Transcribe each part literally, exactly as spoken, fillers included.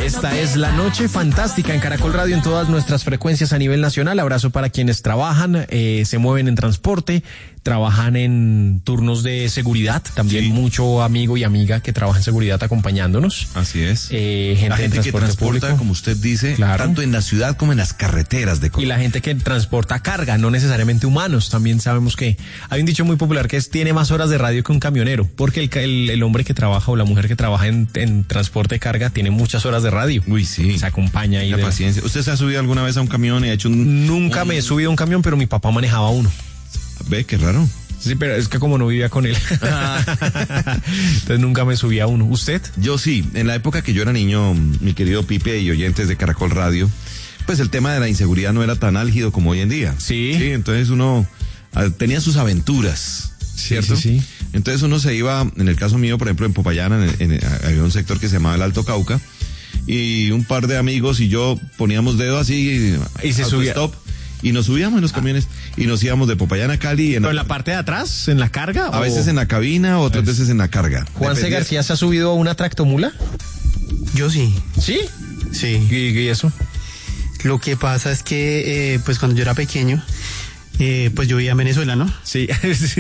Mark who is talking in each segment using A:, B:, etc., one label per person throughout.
A: Esta es La Noche Fantástica en Caracol Radio en todas nuestras frecuencias a nivel nacional. Abrazo para quienes trabajan, eh, se mueven en transporte, trabajan en turnos de seguridad. También sí. Mucho amigo y amiga que trabaja en seguridad acompañándonos.
B: Así es.
A: Eh, gente,
B: la gente
A: en
B: que transporta,
A: público,
B: como usted dice,
A: claro.
B: Tanto en la ciudad como en las carreteras de Colombia.
A: Y la gente que transporta carga, no necesariamente humanos. También sabemos que hay un dicho muy popular que es tiene más horas de radio que un camionero, porque el, el, el hombre que trabaja o la mujer que trabaja en, en transporte de carga tiene muchas horas de radio.
B: Uy, sí.
A: Se acompaña ahí.
B: La
A: de...
B: paciencia. ¿Usted se ha subido alguna vez a un camión y ha hecho un...
A: Nunca
B: un...
A: me he subido a un camión, pero mi papá manejaba uno.
B: Ve, qué raro.
A: Sí, pero es que como no vivía con él, ah. entonces nunca me subía a uno. ¿Usted?
B: Yo sí. En la época que yo era niño, mi querido Pipe y oyentes de Caracol Radio, pues el tema de la inseguridad no era tan álgido como hoy en día.
A: Sí.
B: Sí, entonces uno uh, tenía sus aventuras, ¿cierto?
A: Sí, sí, sí.
B: Entonces uno se iba, en el caso mío, por ejemplo, en Popayán, en, en, había un sector que se llamaba el Alto Cauca, y un par de amigos y yo poníamos dedo así,
A: y se subía.
B: Stop, y nos subíamos en los camiones y nos íbamos de Popayán a Cali. En
A: ¿Pero en la parte de atrás, en la carga?
B: A
A: o...
B: veces en la cabina, otras pues, veces en la carga.
A: ¿Juan C. García se ha subido a una tractomula?
C: Yo sí.
A: ¿Sí?
C: Sí.
A: ¿Y, y eso?
C: Lo que pasa es que, eh, pues cuando yo era pequeño, eh, pues yo vivía en Venezuela, ¿no?
A: Sí.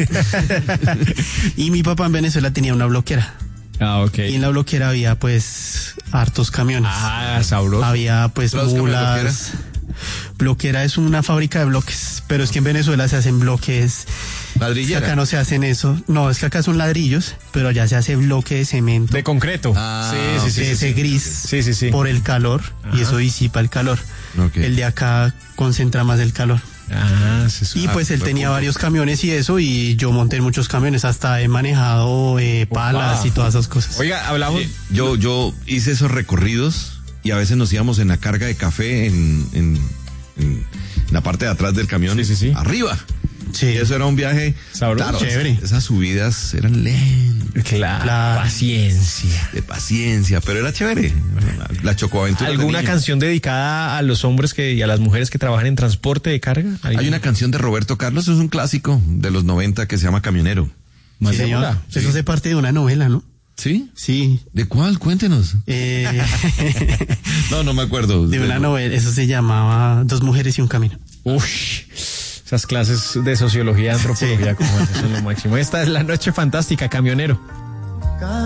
C: Y mi papá en Venezuela tenía una bloquera.
A: Ah, ok.
C: Y en la bloquera había, pues, hartos camiones.
A: Ah, sabroso.
C: Había, pues, mulas. Bloquera es una fábrica de bloques, pero es que en Venezuela se hacen bloques.
B: ¿Ladrillera?
C: Es que acá no se hacen eso. No, es que acá son ladrillos, pero allá se hace bloque de cemento.
A: De concreto.
B: Ah,
C: sí, sí, sí. Ese
B: sí,
C: gris.
A: Sí, sí, sí.
C: Por el calor.
A: Ajá.
C: Y eso disipa el calor.
B: Okay.
C: El de acá concentra más el calor.
A: Ah, sí, sí.
C: Y pues
B: ah,
C: él tenía
B: punto.
C: varios camiones y eso, y yo monté en muchos camiones, hasta he manejado eh, palas
A: Opa.
C: y todas esas cosas.
A: Oiga, hablamos.
B: Sí, yo, yo hice esos recorridos y a veces nos íbamos en la carga de café en, en, en la parte de atrás del camión.
A: Sí, sí, sí.
B: Arriba.
C: Sí.
B: Y eso era un viaje
A: sabroso,
B: claro,
C: chévere.
B: Esas subidas eran lentas.
A: Claro,
C: Claro.
A: paciencia.
B: De paciencia, pero era chévere. La chocoaventura.
A: ¿Alguna canción dedicada a los hombres que y a las mujeres que trabajan en transporte de carga?
B: Hay una canción de Roberto Carlos, es un clásico de los noventa que se llama Camionero.
C: Sí, señor.
B: Sí.
C: Eso hace parte de una novela, ¿no?
B: ¿Sí?
C: Sí.
B: ¿De cuál? Cuéntenos.
C: Eh,
B: No, no me acuerdo.
C: de una novela, eso se llamaba Dos mujeres y un camino.
A: Uy, esas clases de sociología, antropología,
C: Sí.
A: como esas son lo máximo. Esta es La Noche Fantástica, camionero.